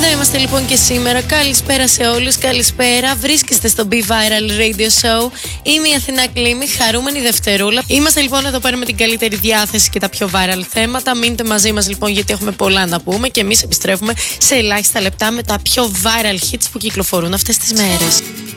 Εδώ είμαστε λοιπόν και σήμερα. Καλησπέρα σε όλους, καλησπέρα. Βρίσκεστε στο Be Viral Radio Show. Είμαι η Αθηνά Κλήμη, χαρούμενη Δευτερούλα. Είμαστε λοιπόν εδώ πέρα με την καλύτερη διάθεση και τα πιο viral θέματα. Μείνετε μαζί μας λοιπόν, γιατί έχουμε πολλά να πούμε και εμείς επιστρέφουμε σε ελάχιστα λεπτά με τα πιο viral hits που κυκλοφορούν αυτές τις μέρες.